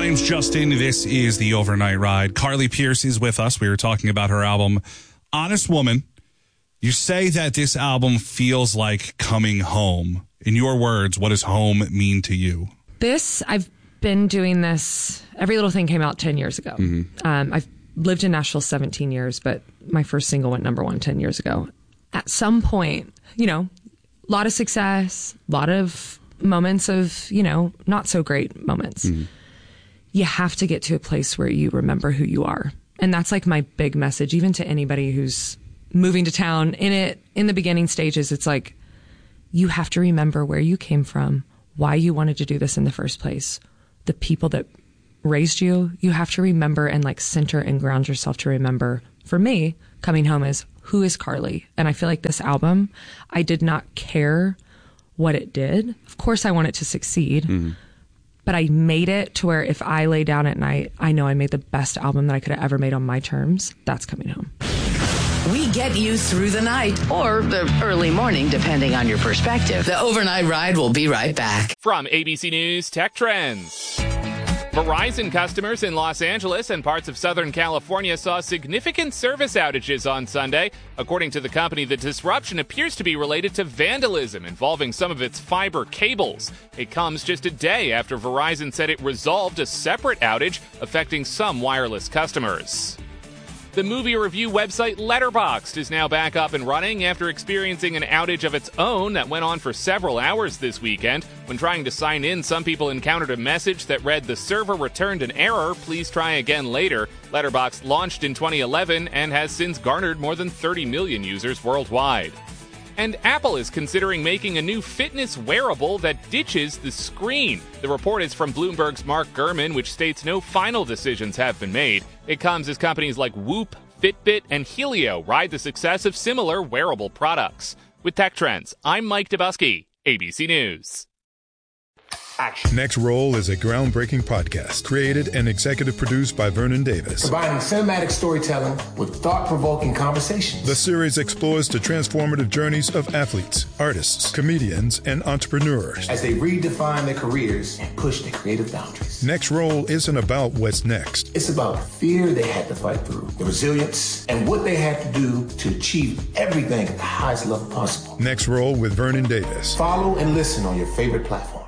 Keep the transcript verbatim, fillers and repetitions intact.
name's Justin. This is the Overnight Ride. Carly Pearce is with us. We were talking about her album, Honest Woman. You say that this album feels like coming home. In your words, what does home mean to you? This, I've been doing this. Every Little Thing came out ten years ago. Mm-hmm. Um, I've lived in Nashville seventeen years, but my first single went number one ten years ago. At some point, you know, a lot of success, a lot of moments of, you know, not so great moments. Mm-hmm. You have to get to a place where you remember who you are. And that's like my big message, even to anybody who's moving to town. In it, in the beginning stages, it's like, you have to remember where you came from, why you wanted to do this in the first place, the people that raised you. You have to remember and like center and ground yourself to remember. For me, coming home is, who is Carly? And I feel like this album, I did not care what it did. Of course, I want it to succeed. Mm-hmm. But I made it to where if I lay down at night, I know I made the best album that I could have ever made on my terms. That's coming home. We get you through the night or the early morning, depending on your perspective. The Overnight Ride will be right back. From A B C News Tech Trends. Verizon customers in Los Angeles and parts of Southern California saw significant service outages on Sunday. According to the company, the disruption appears to be related to vandalism involving some of its fiber cables. It comes just a day after Verizon said it resolved a separate outage affecting some wireless customers. The movie review website Letterboxd is now back up and running after experiencing an outage of its own that went on for several hours this weekend. When trying to sign in, some people encountered a message that read, "The server returned an error, please try again later." Letterboxd launched in twenty eleven and has since garnered more than thirty million users worldwide. And Apple is considering making a new fitness wearable that ditches the screen. The report is from Bloomberg's Mark Gurman, which states no final decisions have been made. It comes as companies like Whoop, Fitbit, and Helio ride the success of similar wearable products. With Tech Trends, I'm Mike Dubusky, A B C News. Action. Next Roll is a groundbreaking podcast created and executive produced by Vernon Davis. Combining cinematic storytelling with thought-provoking conversations. The series explores the transformative journeys of athletes, artists, comedians, and entrepreneurs as they redefine their careers and push their creative boundaries. Next Roll isn't about what's next. It's about the fear they had to fight through, the resilience, and what they had to do to achieve everything at the highest level possible. Next Roll with Vernon Davis. Follow and listen on your favorite platform.